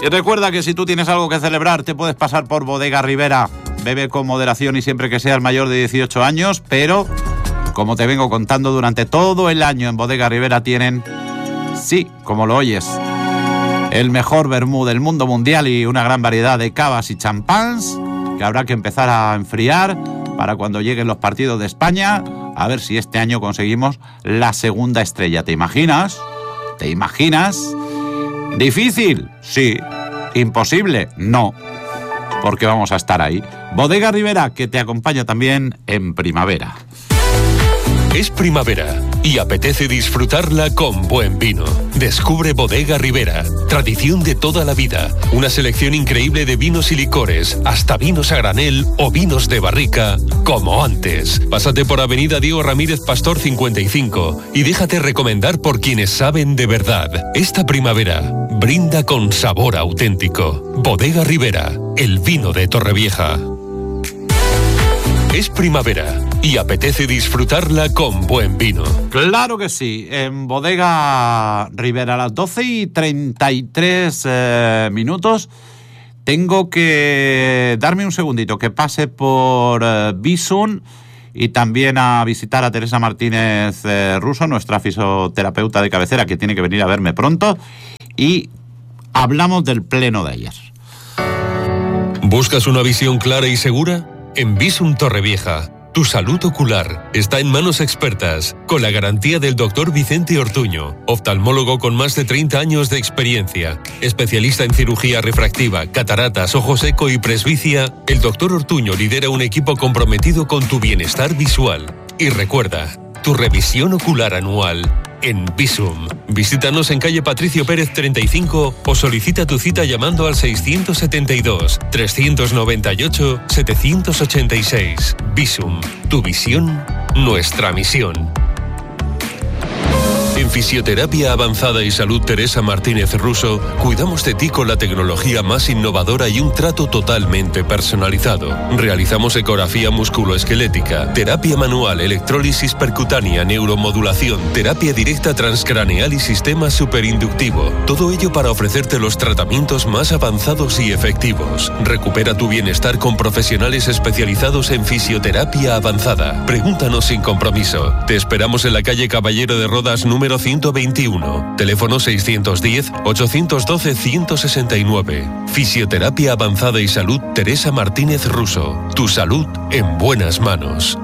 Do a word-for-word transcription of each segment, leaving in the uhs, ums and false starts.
Y recuerda que si tú tienes algo que celebrar, te puedes pasar por Bodega Ribera. Bebe con moderación y siempre que seas mayor de dieciocho años, pero como te vengo contando, durante todo el año en Bodega Ribera tienen, sí, como lo oyes, el mejor vermú del mundo mundial y una gran variedad de cavas y champáns que habrá que empezar a enfriar para cuando lleguen los partidos de España, a ver si este año conseguimos la segunda estrella. ¿Te imaginas? ¿Te imaginas? ¿Difícil? Sí. ¿Imposible? No. Porque vamos a estar ahí. Bodega Ribera, que te acompaña también en primavera. Es primavera y apetece disfrutarla con buen vino. Descubre Bodega Ribera, tradición de toda la vida. Una selección increíble de vinos y licores, hasta vinos a granel o vinos de barrica, como antes. Pásate por Avenida Diego Ramírez Pastor cincuenta y cinco y déjate recomendar por quienes saben de verdad. Esta primavera, brinda con sabor auténtico. Bodega Ribera, el vino de Torrevieja. Es primavera y apetece disfrutarla con buen vino. Claro que sí, en Bodega Ribera a las doce y treinta y tres eh, minutos. Tengo que darme un segundito, que pase por eh, Bizum y también a visitar a Teresa Martínez eh, Russo, nuestra fisioterapeuta de cabecera, que tiene que venir a verme pronto, y hablamos del pleno de ayer. ¿Buscas una visión clara y segura? En Bizum Torrevieja, tu salud ocular está en manos expertas, con la garantía del doctor Vicente Ortuño, oftalmólogo con más de treinta años de experiencia, especialista en cirugía refractiva, cataratas, ojo seco y presbicia. El doctor Ortuño lidera un equipo comprometido con tu bienestar visual. Y recuerda, tu revisión ocular anual en Bizum. Visítanos en calle Patricio Pérez treinta y cinco o solicita tu cita llamando al seiscientos setenta y dos, trescientos noventa y ocho, setecientos ochenta y seis. Bizum, tu visión, nuestra misión. En Fisioterapia Avanzada y Salud Teresa Martínez Russo, cuidamos de ti con la tecnología más innovadora y un trato totalmente personalizado. Realizamos ecografía musculoesquelética, terapia manual, electrólisis percutánea, neuromodulación, terapia directa transcraneal y sistema superinductivo. Todo ello para ofrecerte los tratamientos más avanzados y efectivos. Recupera tu bienestar con profesionales especializados en fisioterapia avanzada. Pregúntanos sin compromiso. Te esperamos en la calle Caballero de Rodas número ciento veintiuno, teléfono seiscientos diez, ochocientos doce, ciento sesenta y nueve. Fisioterapia Avanzada y Salud Teresa Martínez Russo. Tu salud en buenas manos.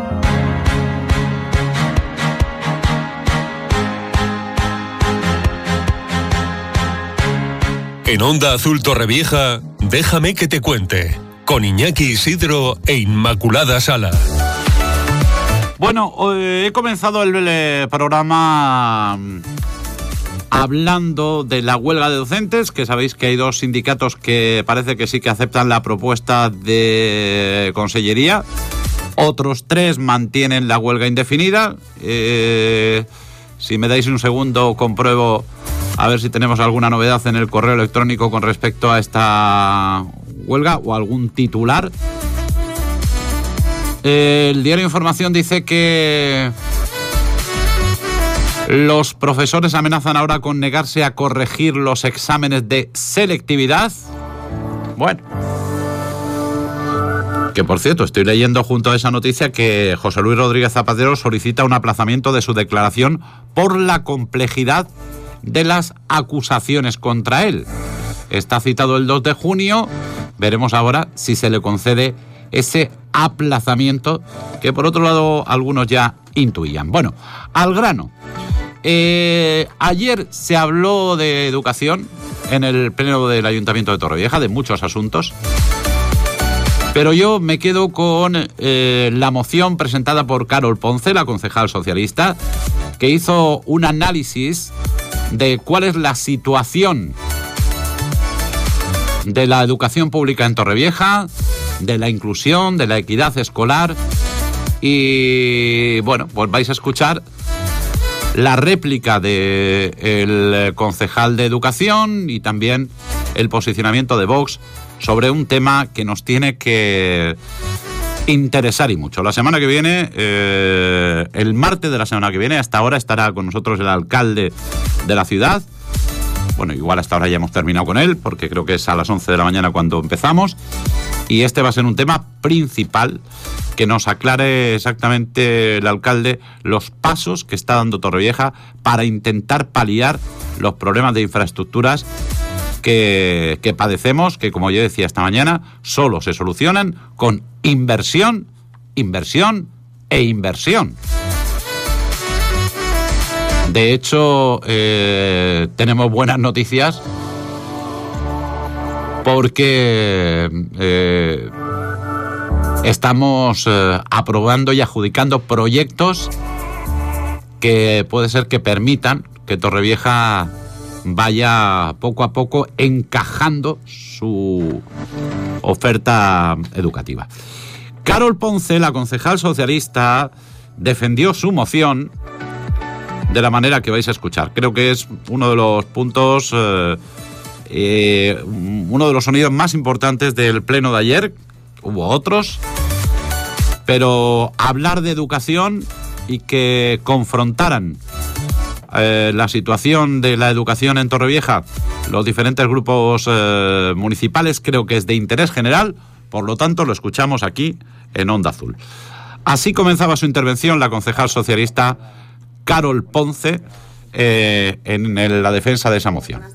En Onda Azul Torrevieja, déjame que te cuente, con Iñaki Isidro e Inmaculada Sala. Bueno, he comenzado el programa hablando de la huelga de docentes, que sabéis que hay dos sindicatos que parece que sí que aceptan la propuesta de Consellería. Otros tres mantienen la huelga indefinida. Eh, si me dais un segundo, compruebo a ver si tenemos alguna novedad en el correo electrónico con respecto a esta huelga o algún titular. El diario Información dice que los profesores amenazan ahora con negarse a corregir los exámenes de selectividad. Bueno, que por cierto, estoy leyendo junto a esa noticia que José Luis Rodríguez Zapatero solicita un aplazamiento de su declaración por la complejidad de las acusaciones contra él. Está citado el dos de junio, veremos ahora si se le concede ese aplazamiento que por otro lado algunos ya intuían. Bueno, al grano. Eh, ayer se habló de educación en el pleno del Ayuntamiento de Torrevieja, de muchos asuntos, pero yo me quedo con eh, la moción presentada por Carol Ponce, la concejal socialista, que hizo un análisis de cuál es la situación de la educación pública en Torrevieja, de la inclusión, de la equidad escolar. Y bueno, pues vais a escuchar la réplica del concejal de Educación y también el posicionamiento de Vox sobre un tema que nos tiene que interesar y mucho. La semana que viene, eh, el martes de la semana que viene, hasta ahora estará con nosotros el alcalde de la ciudad, Bueno, igual hasta ahora ya hemos terminado con él, porque creo que es a las once de la mañana cuando empezamos. Y este va a ser un tema principal, que nos aclare exactamente el alcalde los pasos que está dando Torrevieja para intentar paliar los problemas de infraestructuras que, que padecemos, que como yo decía esta mañana, solo se solucionan con inversión, inversión e inversión. De hecho, eh, tenemos buenas noticias porque eh, estamos eh, aprobando y adjudicando proyectos que puede ser que permitan que Torrevieja vaya poco a poco encajando su oferta educativa. Carol Ponce, la concejal socialista, defendió su moción de la manera que vais a escuchar. Creo que es uno de los puntos, eh, eh, uno de los sonidos más importantes del pleno de ayer. Hubo otros, pero hablar de educación y que confrontaran eh, la situación de la educación en Torrevieja los diferentes grupos eh, municipales, creo que es de interés general. Por lo tanto, lo escuchamos aquí en Onda Azul. Así comenzaba su intervención la concejal socialista Carol Ponce eh, en, en la defensa de esa moción.